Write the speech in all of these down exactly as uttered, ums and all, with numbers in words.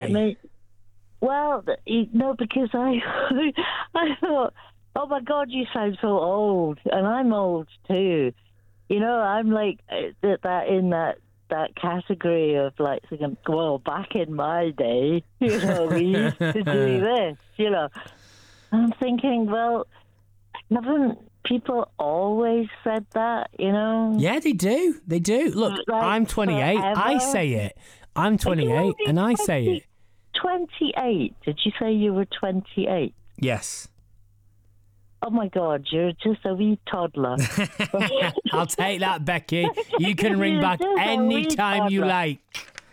mean, well, you know, because I, I thought, oh my God, you sound so old, and I'm old too. You know, I'm like that, that in that that category of like thinking, well, back in my day, you know, we used to do this. You know, I'm thinking, well, haven't people always said that? You know? Yeah, they do. They do. Look, like, I'm twenty-eight. Forever. I say it. I'm twenty-eight, and I say it. twenty-eight? Did you say you were twenty-eight? Yes. Oh my God, you're just a wee toddler. I'll take that, Becky. You can ring You're back just a any wee time you toddler. like.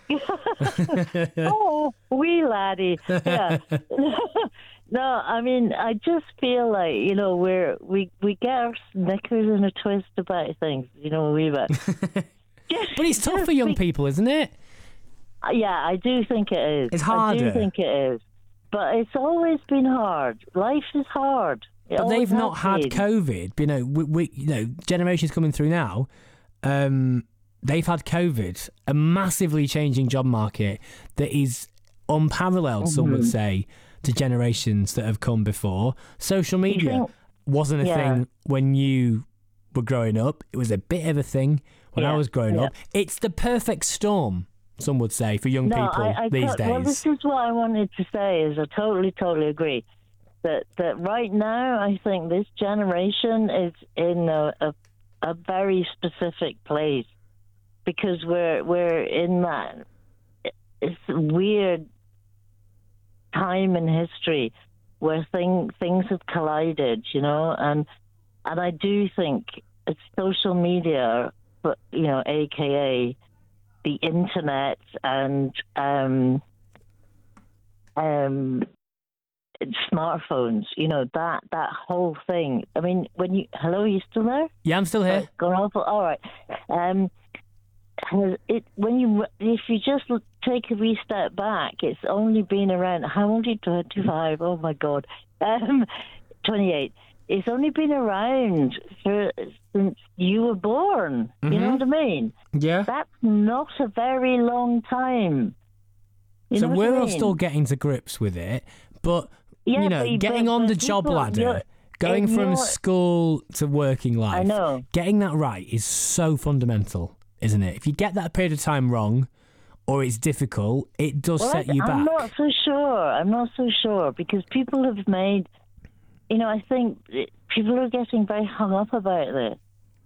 Oh, wee laddie. Yeah. No, I mean, I just feel like, you know, we're, we, we get our knickers in a twist about things, you know, a wee bit. But it's tough for young people, isn't it? Yeah, I do think it is. It's harder. I do think it is. But it's always been hard. Life is hard. It But always they've not has had been. COVID. You know, we, we, you know, generations coming through now, um, they've had COVID, a massively changing job market that is unparalleled, mm-hmm. some would say, to generations that have come before. Social media think, wasn't a yeah. thing when you were growing up. It was a bit of a thing when yeah. I was growing yeah. up. It's the perfect storm, some would say, for young no, people I, I these to- days. Well, this is what I wanted to say, is I totally, totally agree. That that right now, I think this generation is in a, a, a very specific place, because we're we're in that it's weird time in history where thing, things have collided, you know, and and I do think it's social media, but you know, A K A the internet and um um. smartphones, you know, that that whole thing. I mean, when you hello, are you still there? Yeah, I'm still here. Oh, gone off. All right. Um, has it when you if you just take a wee step back, it's only been around. How old are you? twenty-five. Oh my God. Um, twenty-eight. It's only been around for since you were born. Mm-hmm. You know what I mean? Yeah. That's not a very long time. You so know we're what I all mean? still getting to grips with it, but Yeah, you know, but, getting but, on but the job people, ladder, going in from your- school to working life, I know. getting that right is so fundamental, isn't it? If you get that period of time wrong, or it's difficult, it does well, set I, you I'm back. not so sure. I'm not so sure, because people have made, you know, I think people are getting very hung up about this.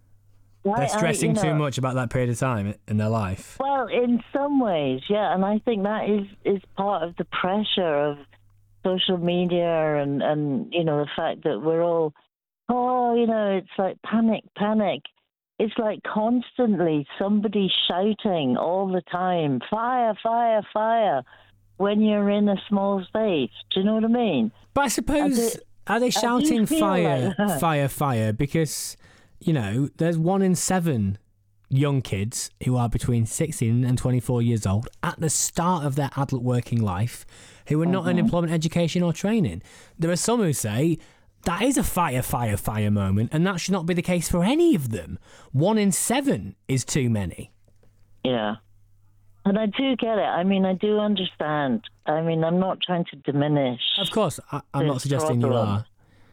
Why, They're stressing I, you know, too much about that period of time in their life. Well, in some ways, yeah, and I think that is, is part of the pressure of social media and, and, you know, the fact that we're all, oh, you know, it's like panic, panic. It's like constantly somebody shouting all the time, fire, fire, fire, when you're in a small space. Do you know what I mean? But I suppose, I do- are they I do shouting feel fire, like that. fire, fire? Because, you know, there's one in seven young kids who are between sixteen and twenty-four years old at the start of their adult working life who are not in Mhm. employment, education or training. There are some who say that is a fire, fire, fire moment, and that should not be the case for any of them. One in seven is too many. Yeah. And I do get it. I mean, I do understand. I mean, I'm not trying to diminish. Of course, I, I'm this not suggesting you problem. are.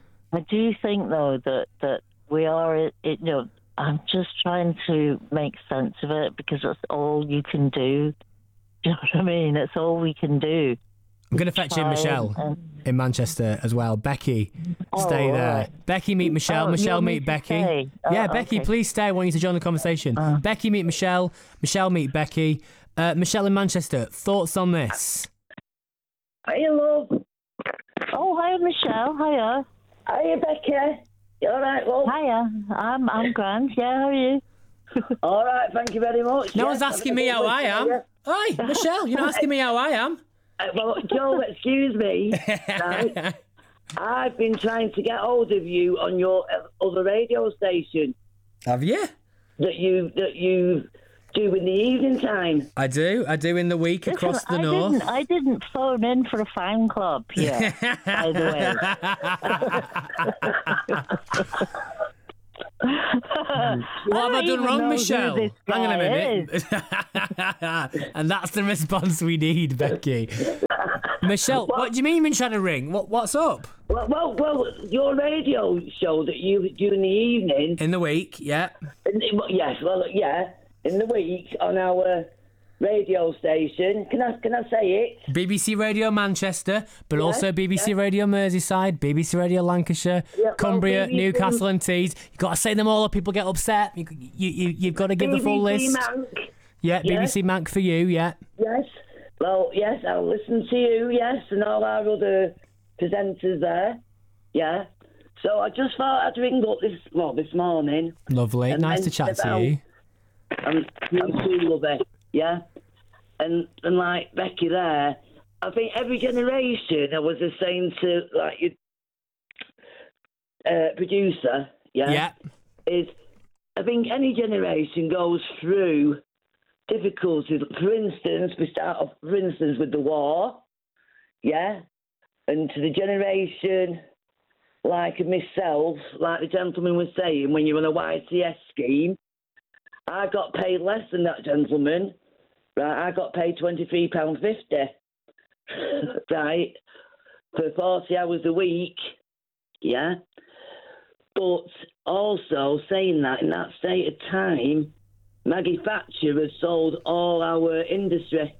I do think, though, that, that we are, it, you know, I'm just trying to make sense of it, because that's all you can do. Do you know what I mean? That's all we can do. I'm going to fetch in Try Michelle and- in Manchester as well. Becky, Oh, stay all there. right. Becky, meet Michelle. Oh, you Michelle, want me meet to Becky. stay? Oh, yeah, Becky, okay. please stay. I want you to join the conversation. Uh. Becky, meet Michelle. Michelle, meet Becky. Uh, Michelle in Manchester, thoughts on this? Hiya, love. Oh, hi, Michelle. Hiya. Hiya, Becky. You all right, love? Hiya. I'm, I'm grand. Yeah, how are you? All right, thank you very much. No Yes, one's asking I'm me a how bit I am. with Hi, Michelle, you're not asking me how I am. you. Uh, well, Joel, excuse me. Right? I've been trying to get hold of you on your uh, other radio station Have you? that you that you do in the evening time. I do. I do in the week across Listen, the I north. Didn't, I didn't phone in for a fan club here, by the way. What have I done wrong, Michelle? This Hang on a guy minute. is. And that's the response we need, Becky. Michelle, what? what do you mean you've been trying to ring? What What's up? Well, well, well, your radio show that you do in the evening. In the week, yeah. In the, yes, well, yeah, in the week on our radio station. Can I can I say it? B B C Radio Manchester, but yeah, also B B C yeah. Radio Merseyside, B B C Radio Lancashire, yeah, Cumbria, well, B B C, Newcastle and Tees. You've got to say them all or people get upset. You, you, you, you've got to give B B C the full list. Mank. Yeah, yeah, B B C Mank for you, yeah. Yes. Well, yes, I'll listen to you, yes, and all our other presenters there. Yeah. So I just thought I'd ring up this well this morning. Lovely. Nice to chat to you. And you too, love it. Yeah. And and like Becky there, I think every generation I was just saying to like your uh, producer, yeah, Yeah. is I think any generation goes through difficulties. For instance, we start off, for instance, with the war, yeah, and to the generation like myself, like the gentleman was saying, when you're on a Y C S scheme, I got paid less than that gentleman. Right, I got paid twenty-three pounds fifty, right, for forty hours a week, yeah. But also saying that in that state of time, Maggie Thatcher had sold all our industry.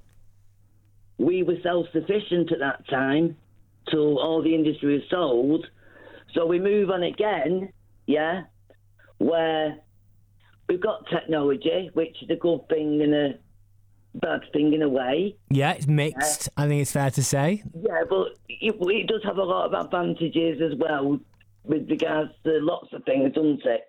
We were self-sufficient at that time till all the industry was sold. So we move on again, yeah, where we've got technology, which is a good thing and a bad thing in a way. Yeah, it's mixed, yeah. I think it's fair to say. Yeah, but it, it does have a lot of advantages as well with regards to lots of things, doesn't it?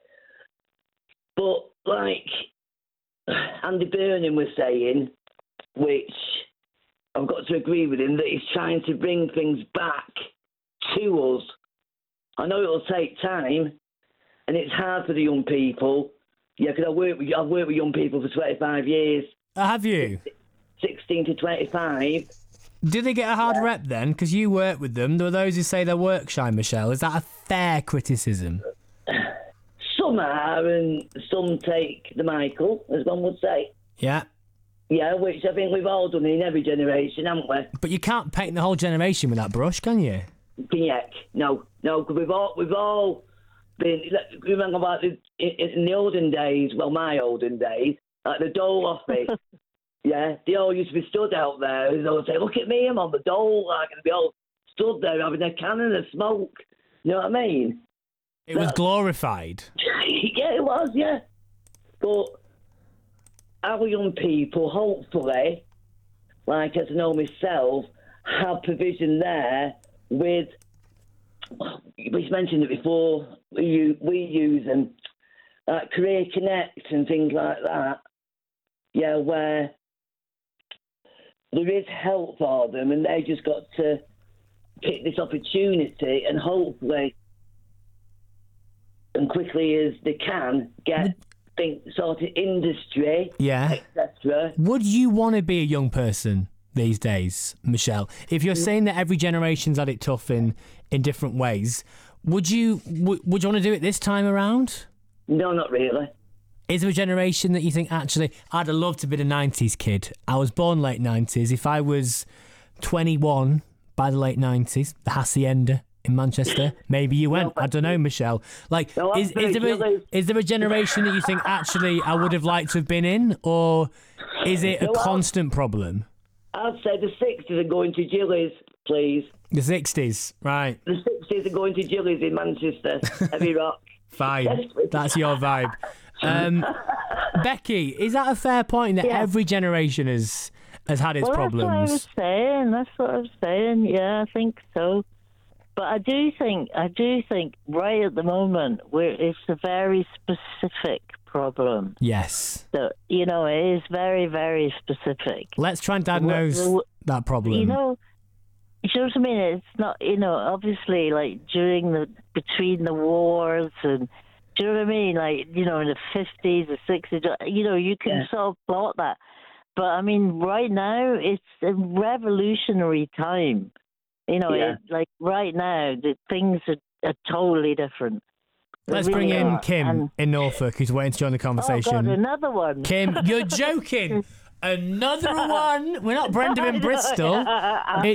But, like Andy Burnham was saying, which I've got to agree with him, that he's trying to bring things back to us. I know it'll take time, and it's hard for the young people. Yeah, because I work with I've worked with young people for twenty-five years. Have you? Sixteen to twenty-five. Do they get a hard yeah. rep then? Because you work with them. There are those who say they're work shy, Michelle. Is that a fair criticism? Some are, and some take the Michael, as one would say. Yeah. Yeah, which I think we've all done in every generation, haven't we? But you can't paint the whole generation with that brush, can you? Yet, no, no, because we've all we've all been. Remember about the, in, in the olden days? Well, my olden days, like the dole office. Yeah, they all used to be stood out there. They all say, "Look at me, I'm on the dole," like, and they all stood there having a cannon of smoke. You know what I mean? It was glorified. Yeah, it was. Yeah, but our young people, hopefully, like as I know myself, have provision there with. We mentioned it before. We we use them, like Career Connect and things like that. Yeah, where there is help for them, and they just got to pick this opportunity and hopefully, and quickly as they can, get think sort of industry, yeah, et cetera. Would you want to be a young person these days, Michelle? If you're saying that every generation's had it tough in, in different ways, would you w- would you want to do it this time around? No, not really. Is there a generation that you think, actually, I'd have loved to be the nineties kid? I was born late nineties. If I was twenty-one by the late nineties, the Hacienda in Manchester, maybe you went. No, I don't know, Michelle. Like, no, is, is, there a, is there a generation that you think, actually, I would have liked to have been in? Or is it a no, constant problem? I'd say the sixties are going to Gillies, please. The sixties, right. The sixties are going to Gillies in Manchester. Heavy rock. Fine. That's your vibe. Um, Becky, is that a fair point that yeah. every generation has has had its well, problems? That's what I was saying. That's what I was saying. Yeah, I think so. But I do think, I do think, right at the moment, we're, it's a very specific problem. Yes. So, you know, it is very, very specific. Let's try and diagnose the, that problem. You know, you know what I mean? It's not, you know, obviously, like, during the, between the wars and, do you know what I mean? Like, you know, in the fifties, the sixties, you know, you can yeah. sort of plot that. But, I mean, right now, it's a revolutionary time. You know, yeah. it, like, right now, the things are, are totally different. Let's really bring in are. Kim and, in Norfolk, who's waiting to join the conversation. Oh, God, another one. Kim, you're joking. Another one. We're not Brenda in Bristol. It's